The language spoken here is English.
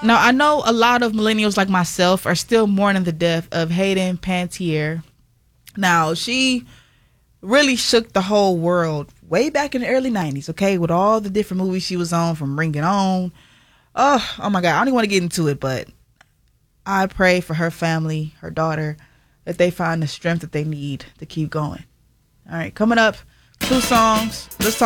Now, I know a lot of millennials like myself are still mourning the death of Hayden Panettiere. Now, she really shook the whole world way back in the early 90s, okay, with all the different movies she was on, from Ring It On. Oh my God, I don't even want to get into it, but I pray for her family, her daughter, that they find the strength that they need to keep going. All right, coming up, 2 songs. Let's talk